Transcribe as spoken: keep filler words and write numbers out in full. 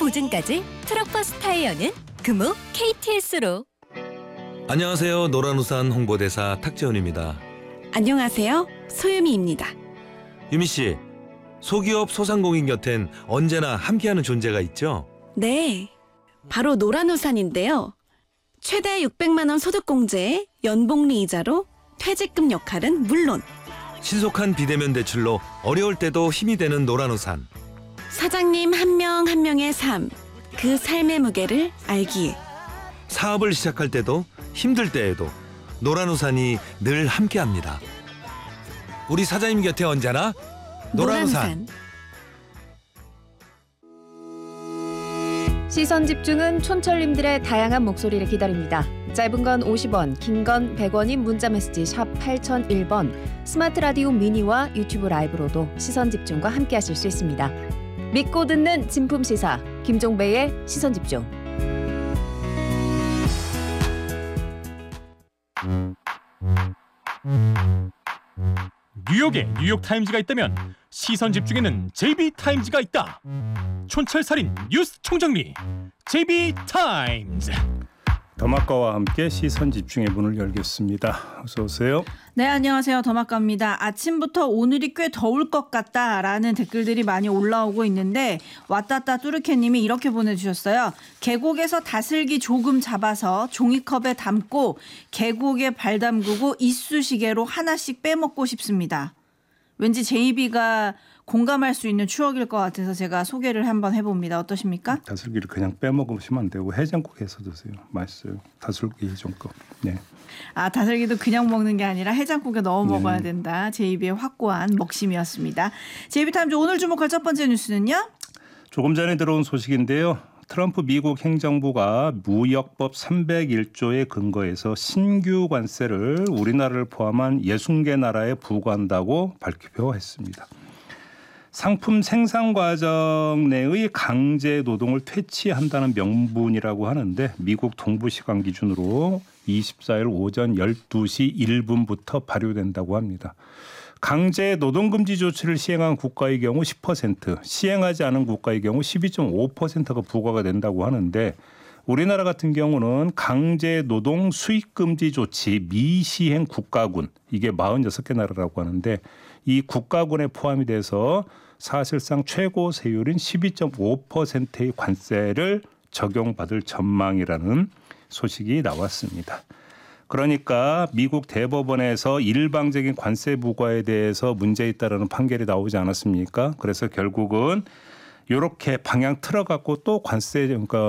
보증까지 트럭버스 타이어는 금호 케이티에스로. 안녕하세요. 노란우산 홍보대사 탁재훈입니다. 안녕하세요. 소유미입니다. 유미 씨, 소기업 소상공인 곁엔 언제나 함께하는 존재가 있죠? 네, 바로 노란우산인데요. 최대 육백만 원 소득공제에 연복리 이자로 퇴직금 역할은 물론 신속한 비대면 대출로 어려울 때도 힘이 되는 노란우산. 사장님 한 명 한 명의 삶, 그 삶의 무게를 알기에 사업을 시작할 때도 힘들 때에도 노란우산이 늘 함께합니다. 우리 사장님 곁에 언제나 노란우산. 시선 집중은 촌철님들의 다양한 목소리를 기다립니다. 짧은 건 오십 원, 긴 건 백 원인 문자메시지 샵 팔공공일 번, 스마트 라디오 미니와 유튜브 라이브로도 시선 집중과 함께하실 수 있습니다. 믿고 듣는 진품 시사, 김종배의 시선 집중. 뉴욕에 뉴욕타임즈가 있다면 시선 집중에는 제이비타임즈가 있다. 촌철살인 뉴스 총정리 제이비타임즈. 더마카와 함께 시선 집중의 문을 열겠습니다. 어서 오세요. 네, 안녕하세요. 더마카입니다. 아침부터 오늘이 꽤 더울 것 같다라는 댓글들이 많이 올라오고 있는데 왔다따 뚜르케님이 이렇게 보내주셨어요. 계곡에서 다슬기 조금 잡아서 종이컵에 담고 계곡에 발 담그고 이쑤시개로 하나씩 빼먹고 싶습니다. 왠지 제이비가 공감할 수 있는 추억일 것 같아서 제가 소개를 한번 해봅니다. 어떠십니까? 다슬기를 그냥 빼먹으시면 안 되고 해장국 해서 드세요. 맛있어요. 다슬기 해장국. 네. 아, 다슬기도 그냥 먹는 게 아니라 해장국에 넣어 네. 먹어야 된다. 제이비의 확고한 먹심이었습니다. 제이비타임즈 오늘 주목할 첫 번째 뉴스는요? 조금 전에 들어온 소식인데요. 트럼프 미국 행정부가 무역법 삼백일 조에 근거해서 신규 관세를 우리나라를 포함한 예순 개 나라에 부과한다고 발표했습니다. 상품 생산 과정 내의 강제 노동을 퇴치한다는 명분이라고 하는데 미국 동부 시간 기준으로 이십사 일 오전 열두 시 일 분부터 발효된다고 합니다. 강제 노동금지 조치를 시행한 국가의 경우 십 퍼센트, 시행하지 않은 국가의 경우 십이 점 오 퍼센트가 부과가 된다고 하는데 우리나라 같은 경우는 강제 노동 수익금지 조치 미시행 국가군, 이게 사십육 개 나라라고 하는데 이 국가군에 포함이 돼서 사실상 최고 세율인 십이 점 오 퍼센트의 관세를 적용받을 전망이라는 소식이 나왔습니다. 그러니까 미국 대법원에서 일방적인 관세 부과에 대해서 문제 있다라는 판결이 나오지 않았습니까? 그래서 결국은 이렇게 방향 틀어갖고 또 관세 그러니까